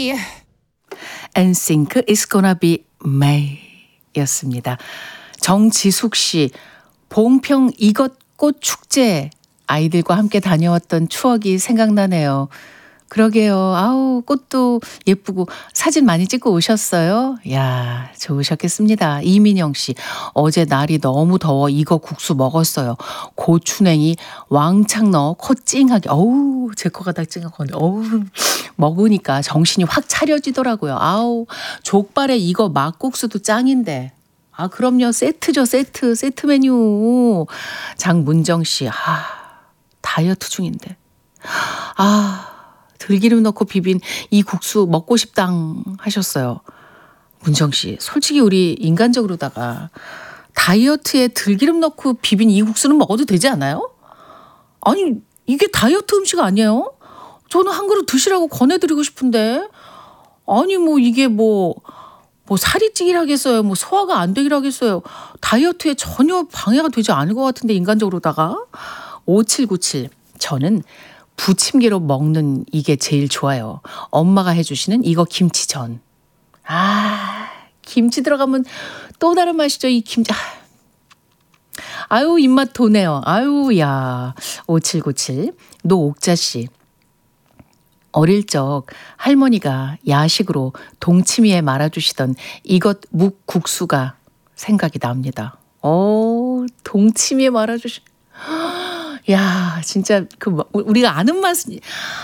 me. NSYNC It's Gonna Be May 였습니다. 정지숙 씨, 봉평 이것꽃 축제 아이들과 함께 다녀왔던 추억이 생각나네요. 그러게요. 아우, 꽃도 예쁘고 사진 많이 찍고 오셨어요? 야, 좋으셨겠습니다. 이민영 씨, 어제 날이 너무 더워 이거 국수 먹었어요. 고추냉이 왕창 넣어 코 찡하게. 어우, 제 코가 다 찡하거든요. 어우, 먹으니까 정신이 확 차려지더라고요. 아우, 족발에 이거 막국수도 짱인데. 아, 그럼요. 세트죠, 세트. 세트 메뉴. 장문정 씨, 다이어트 중인데. 들기름 넣고 비빈 이 국수 먹고 싶당 하셨어요. 문정 씨, 솔직히 우리 인간적으로다가 다이어트에 들기름 넣고 비빈 이 국수는 먹어도 되지 않아요? 아니, 이게 다이어트 음식 아니에요? 저는 한 그릇 드시라고 권해드리고 싶은데. 아니, 이게 살이 찌기라겠어요. 소화가 안 되기라겠어요. 다이어트에 전혀 방해가 되지 않을 것 같은데, 인간적으로다가. 5797, 저는 부침개로 먹는 이게 제일 좋아요. 엄마가 해주시는 이거 김치전. 김치 들어가면 또 다른 맛이죠. 이 김치. 아유, 입맛 도네요. 아유, 야. 5797. 노옥자 씨. 어릴 적 할머니가 야식으로 동치미에 말아주시던 이것 묵국수가 생각이 납니다. 동치미에 말아주시. 야, 진짜 우리가 아는 맛은